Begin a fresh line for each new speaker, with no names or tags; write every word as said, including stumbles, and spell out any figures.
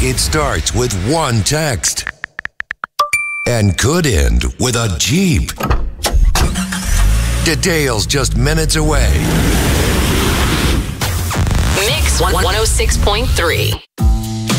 It starts with one text and could end with a Jeep. Details just minutes away.
Mix one oh six point three.